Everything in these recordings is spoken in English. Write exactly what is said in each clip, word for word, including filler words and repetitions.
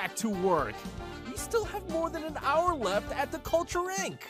back to work. We still have more than an hour left at the Culture Incorporated.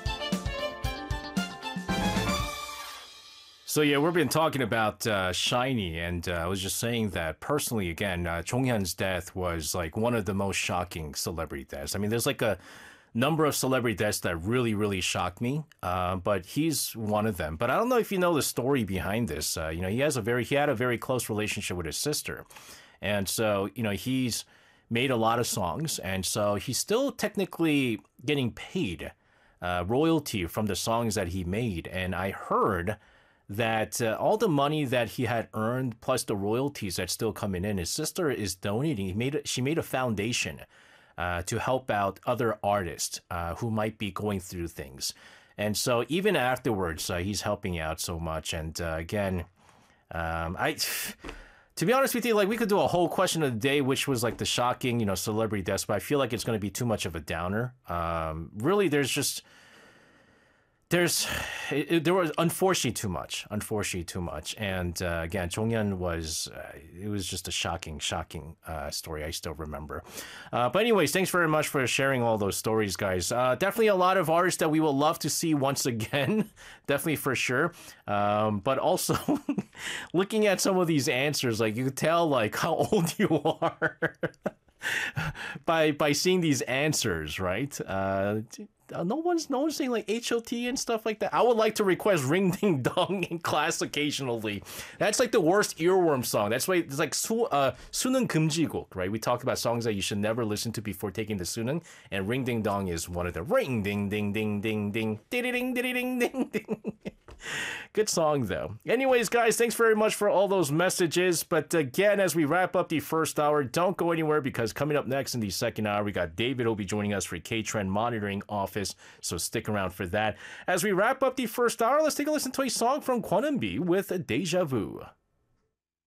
So yeah, we've been talking about uh, SHINee, and uh, I was just saying that personally, again, uh, Jonghyun's death was like one of the most shocking celebrity deaths. I mean, there's like a number of celebrity deaths that really, really shocked me, uh, but he's one of them. But I don't know if you know the story behind this. Uh, you know, he has a very, he had a very close relationship with his sister, and so you know he's made a lot of songs, and so he's still technically getting paid uh, royalty from the songs that he made. And I heard that uh, all the money that he had earned plus the royalties that's still coming in, his sister is donating. He made a, she made a foundation uh, to help out other artists uh, who might be going through things. And so even afterwards, uh, he's helping out so much. And uh, again, um, I, to be honest with you, like we could do a whole question of the day, which was like the shocking, you know, celebrity deaths, but I feel like it's going to be too much of a downer. Um, really, there's just There's, it, it, there was unfortunately too much, unfortunately too much. And uh, again, Jonghyun was, uh, it was just a shocking, shocking uh, story. I still remember. Uh, but anyways, thanks very much for sharing all those stories, guys. Uh, definitely a lot of artists that we will love to see once again, definitely for sure. Um, but also looking at some of these answers, like you could tell like how old you are by by seeing these answers, right? Uh, no one's no one's saying like H O T and stuff like that. I would like to request Ring Ding Dong in class occasionally. That's like the worst earworm song. That's why it's like 수, uh, 수능 금지곡, right? We talked about songs that you should never listen to before taking the 수능, and Ring Ding Dong is one of them. Ring ding ding ding ding ding ding ding ding ding ding ding. Good song though. Anyways, guys, thanks very much for all those messages. But again, as we wrap up the first hour, don't go anywhere, because coming up next in the second hour, we got David who'll be joining us for K-Trend Monitoring Office. So stick around for that. As we wrap up the first hour, let's take a listen to a song from Kwon and B with Deja Vu.